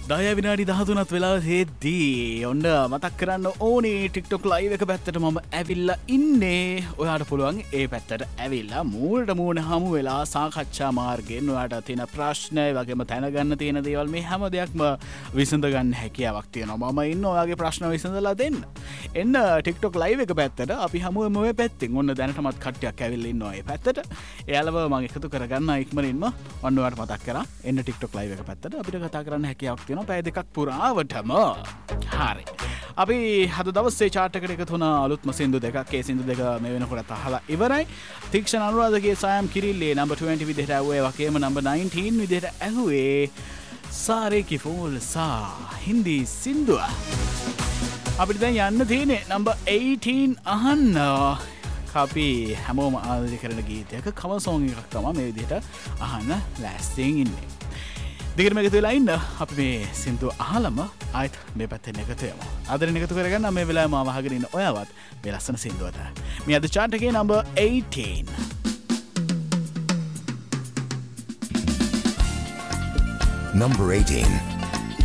දය විනාඩි 13ත් වෙලා හෙද්දී ඔන්න මතක් කරන්න ඕනේ TikTok live එක පැත්තට මම ඇවිල්ලා ඉන්නේ. ඔයාට පුළුවන් ඒ පැත්තට ඇවිල්ලා මූලට මූණ හමු වෙලා සාකච්ඡා මාර්ගයෙන් ඔයාට තියෙන ප්‍රශ්න වගේම දැනගන්න තියෙන දේවල් මේ හැම දෙයක්ම විසඳ ගන්න හැකියාවක් තියෙනවා. මම ඉන්න ඔයාගේ ප්‍රශ්න විසඳලා දෙන්න. එන්න TikTok live එක පැත්තට අපි හැමෝම ඔය පැත්තෙන් ඔන්න දැනටමත් කට්ටියක් ඇවිල්ලා ඉන්නවා ඒ පැත්තට. එයාලව මම එකතු කරගන්න ඉක්මනින්ම ඔන්න ඔයාට මතක් කරා එන්න TikTok live එක පැත්තට අපිට කතා කරන්න හැකියාවක් තියෙනවා. පැය දෙකක් පුරාවටම හරි අපි හද දවස්සේ චාට් එකට එකතු වුණ අලුත්ම සින්දු දෙකක් ඒ සින්දු දෙක මේ වෙනකොට අහලා ඉවරයි. තීක්ෂණ අනුරාධගේ සයම් කිරිල්ලේ number 20 විදිහට ඇහුවේ වගේම number 19 විදිහට ඇහුවේ सारे की फूल सा हिंदी सिंधु අපිට දැන් යන්න තියෙන්නේ number 18 අහන්න. අපි හැමෝම ආදරය කරන ගීතයක කවර් සෝං එකක් තමයි මේ විදිහට අහන්න ලෑස්තියෙන් ඉන්නේ. දිගටම එකතු වෙලා ඉන්න අපි මේ සින්දු අහලම ආයෙත් මේ පැත්තෙන් එකතු වෙමු. ආදරෙන් එකතු කරගන්න මේ වෙලාවේ මාව අහගෙන ඉන්න ඔයාවත් මේ ලස්සන සින්දුවට. මේ අද chart එකේ number 18. Number 18.